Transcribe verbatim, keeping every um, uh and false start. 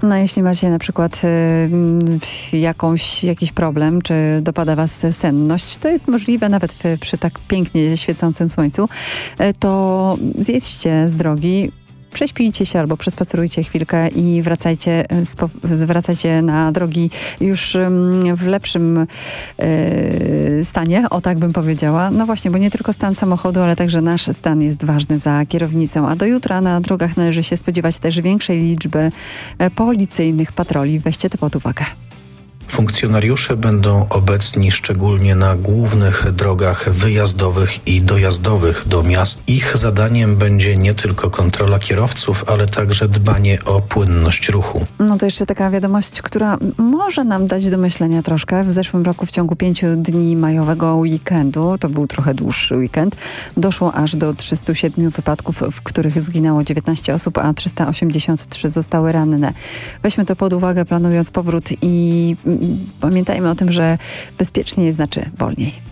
No jeśli macie na przykład y, jakąś, jakiś problem, czy dopada was senność, to jest możliwe nawet w, przy tak pięknie świecącym słońcu, y, to zjedźcie z drogi, prześpijcie się albo przespacerujcie chwilkę i wracajcie, spo, wracajcie na drogi już w lepszym yy, stanie, o tak bym powiedziała. No właśnie, bo nie tylko stan samochodu, ale także nasz stan jest ważny za kierownicą. A do jutra na drogach należy się spodziewać też większej liczby policyjnych patroli. Weźcie to pod uwagę. Funkcjonariusze będą obecni szczególnie na głównych drogach wyjazdowych i dojazdowych do miast. Ich zadaniem będzie nie tylko kontrola kierowców, ale także dbanie o płynność ruchu. No to jeszcze taka wiadomość, która może nam dać do myślenia troszkę. W zeszłym roku w ciągu pięciu dni majowego weekendu, to był trochę dłuższy weekend, doszło aż do trzystu siedmiu wypadków, w których zginęło dziewiętnaście osób, a trzysta osiemdziesiąt trzy zostały ranne. Weźmy to pod uwagę, planując powrót i pamiętajmy o tym, że bezpiecznie znaczy wolniej.